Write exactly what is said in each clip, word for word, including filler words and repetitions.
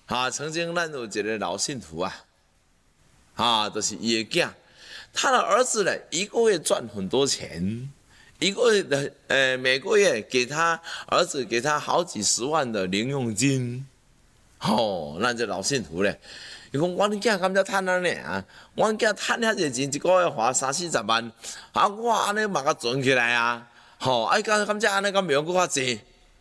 啊，曾经咱有一个老信徒啊，啊，就是伊的囝，他的儿子呢，一个月赚很多钱，一个月的呃每个月给他儿子给他好几十万的零用金，哦，那这老信徒咧，伊讲我恁囝敢才趁安尼啊，我囝趁遐济钱，一个月花三四十万，啊，我安尼嘛甲存起来啊，吼、哦，哎，敢敢才安尼敢袂用搁较济，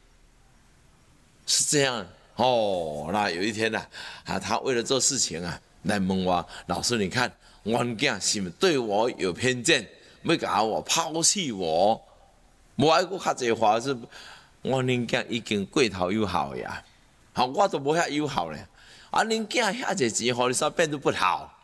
是这样。哦，那有一天呢、啊，啊，他为了做事情啊，来问我老师，你看我囝是不是对我有偏见，要甲我抛弃我，无爱搁较济话是，我恁囝已经过头友好呀，好，我都无遐友好咧，啊，恁囝遐济钱，互你说变得不好，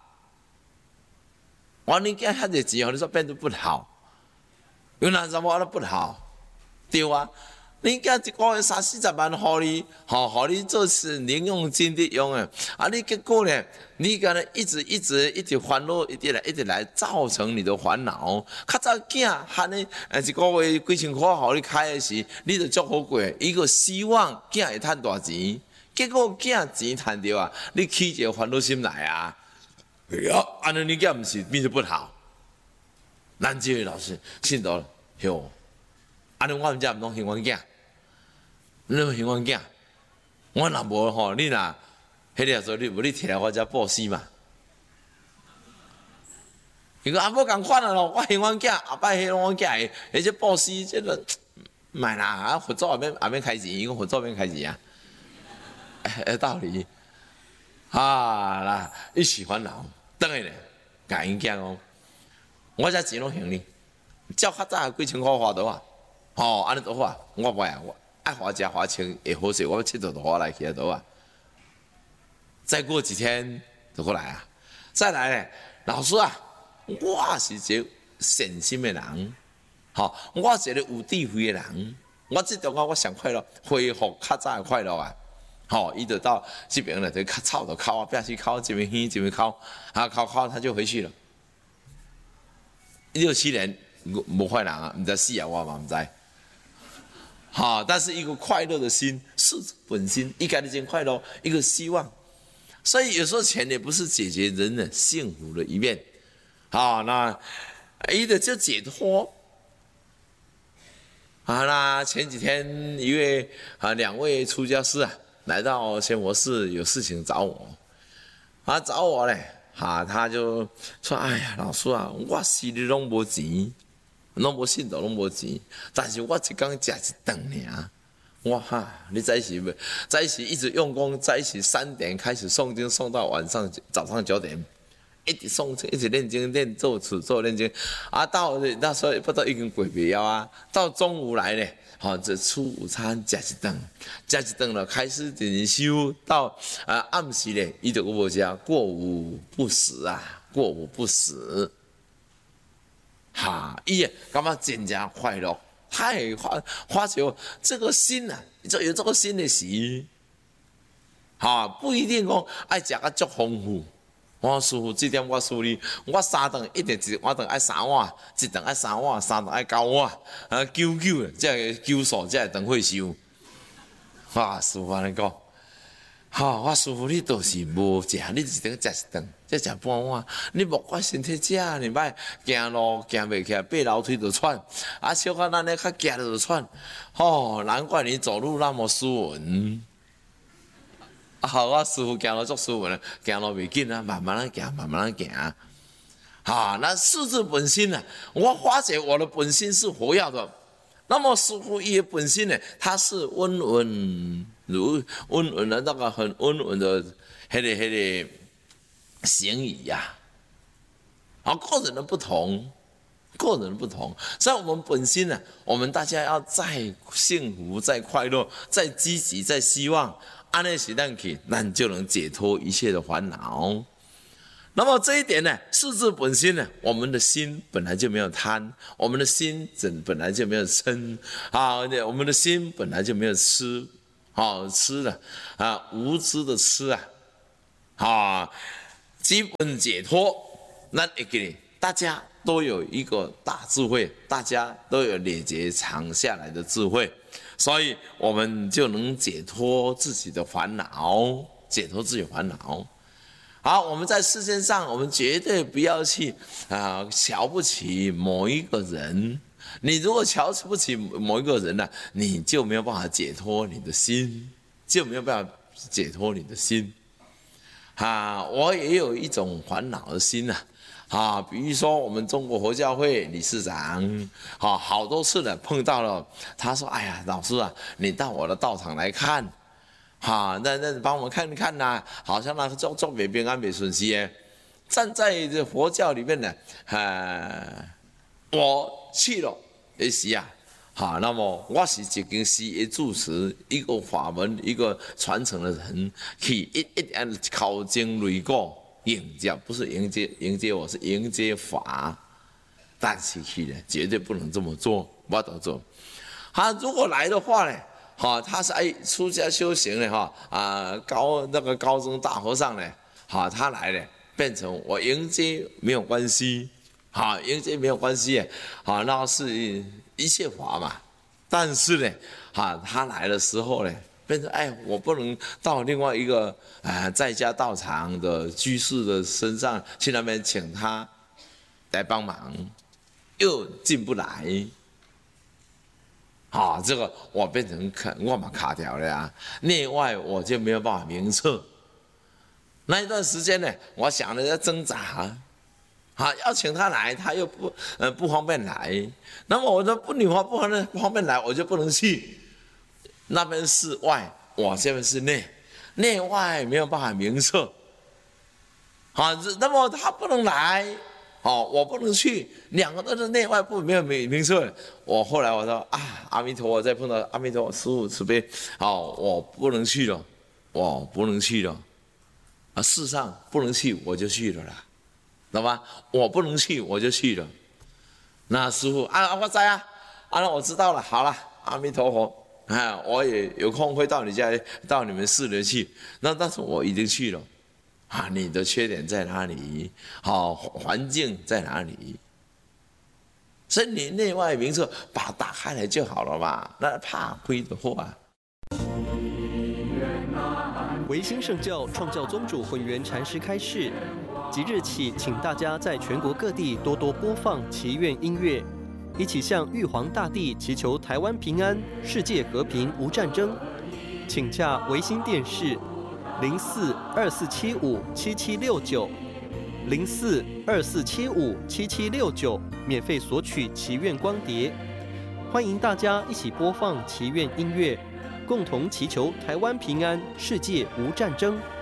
我恁囝遐济钱，互你说变得不好，有哪怎么都不好，对啊。恁囝一个月三四十万，互你，吼，互你做是零用金的用诶，啊，你结果呢？你个呢一直一直一直烦恼，一直来一直来，造成你的烦恼。较早囝喊你，呃，一个月几千块，互你开的时，你就足好过，伊个希望囝会趁大钱，结果囝钱趁着啊，你起一个烦恼心来啊，哎呀，安尼你囝毋是变得不好。咱这位老师信到了，哟，安尼我们家毋拢幸阮囝。你有幸阮囝，我若无吼，你若迄个时候你无你摕来我遮报喜嘛？伊讲阿无共款啊咯，我幸阮囝，后摆迄阮囝诶，而且报喜这个，买啦，啊，合作也免也免开钱，伊讲合作免开钱啊，诶，道理，啊啦，一时烦恼，等下咧，甲因囝讲，我遮钱拢还你，照较早几千块花倒啊，吼，安尼都好啊，我袂啊我。爱花家花钱也好势，我佚佗就花来起倒啊。再过几天就过来啊，再来咧，老师啊，我是一个善心的人，吼，我是一个有智慧的人，我这种啊，我上快乐，恢复较早的快乐啊，吼，伊就到这边了，就较吵就哭啊，不要去哭，这边哼这边哭，啊，哭哭他就回去了。一六七年无坏人啊，唔知死啊，我嘛唔知。好，但是一个快乐的心，是本心，一个人快乐，一个希望，所以有时候钱也不是解决人的幸福的一面。好，那一个就解脱。好，那前几天一位啊两位出家师啊来到仙佛寺，有事情找我，啊找我嘞，啊他就说：“哎呀，老师啊，我心里拢无钱。”拢无信道，拢无钱，但是我一工食一顿尔。我哈，你在一起不？在一起一直用功，在一起三点开始诵经，诵到晚上早上九点，一直诵经，一直念经，念咒词咒念经。啊，到那时候不知道已经过不了啊。到中午来咧，好、哦，这吃午餐食一顿，食一顿了，开始进修到啊暗时咧，伊就无食，过午不食啊，过午不食。哈，伊感觉真正快乐，他也发发觉这个心啊，就有这个心的时，哈，不一定讲爱食啊足丰富。我师傅这点我处理，我三顿一定一碗顿爱三碗，一顿爱三碗，三顿爱九碗，啊九九的，这个九数，这个顿会收。哇，师傅安尼讲。好，我师傅你都是无食，你一顿食一顿，再食半碗。你莫怪身体这样，你歹行路行袂起来，爬楼梯就喘，啊，小可咱咧较行就喘。哦，难怪你走路那么斯文。啊，我师傅行路足斯文，行路袂紧啊，慢慢啊行，慢慢啊行。啊，那事之本心啊，我发觉我的本心是活跃的。那么师傅伊的本心呢，它是温文。如温文的那个很温文的，迄个迄个行语呀，啊，个人的不同，个人的不同，在我们本心呢、啊，我们大家要再幸福、再快乐、再积极、再希望，安尼时咱去，咱就能解脱一切的烦恼。那么这一点呢，事至本心呢，我们的心本来就没有贪，我们的心本本来就没有嗔啊，我们的心本来就没有痴。好、哦、吃的啊，无知的吃啊，啊，基本解脱，那一个大家都有一个大智慧，大家都有累劫藏下来的智慧，所以我们就能解脱自己的烦恼。 解脱自己烦恼。好，我们在世界上，我们绝对不要去啊、呃、瞧不起某一个人。你如果瞧不起某一个人呢、啊，你就没有办法解脱你的心，就没有办法解脱你的心。啊，我也有一种烦恼的心呐、啊。啊，比如说我们中国佛教会理事长，啊，好多次的碰到了，他说：“哎呀，老师啊，你到我的道场来看，哈、啊，那那帮我们看看呐、啊，好像那个做做北平安北顺西耶，站在这佛教里面呢，啊，我去了，也是啊，好，那么我是一间寺的住持，一个法门一个传承的人，去一一按考经累过。”迎接不是迎接迎接我是迎接法，但是去呢绝对不能这么做，我都做。他如果来的话呢，哈，他是哎出家修行的哈啊高那个高僧大和尚呢，哈他来呢变成我迎接没有关系，哈迎接没有关系，哈那是一切法嘛。但是呢，哈他来的时候呢。变成哎，我不能到另外一个啊、呃、在家道场的居士的身上去那边请他来帮忙，又进不来，好、哦，这个我变成卡我嘛卡掉了呀，内外我就没有办法明测。那一段时间呢，我想着要挣扎，好要请他来，他又不呃不方便来，那么我说不女方不方便不方便来，我就不能去。那边是外，我这边是内，内外没有办法明测，好，那么他不能来，好，我不能去，两个都是内外不没有明明测。我后来我说啊，阿弥陀佛，再碰到阿弥陀佛，师父慈悲，好，我不能去了，我不能去了，啊，世上不能去，我就去了啦，懂吗？我不能去，我就去了。那师父啊，我在啊，啊，那我知道了，好了，阿弥陀佛。啊，我也有空会到你家，到你们寺里去。那但是我已经去了，啊，你的缺点在哪里？好，环境在哪里？所以你内外明测，把它打开来就好了嘛。那怕亏的货啊。 维新圣教创教宗主混元禅师开示，即日起，请大家在全国各地多多播放祈愿音乐。一起向玉皇大帝祈求台湾平安、世界和平、无战争。请洽维新电视零四二四七五七七六九零四二四七五七七六九，免费索取祈愿光碟。欢迎大家一起播放祈愿音乐，共同祈求台湾平安、世界无战争。